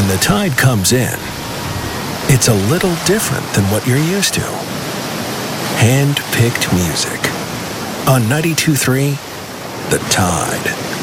When the tide comes in, it's a little different than what you're used to. Hand-picked music. On 92.3, The Tide.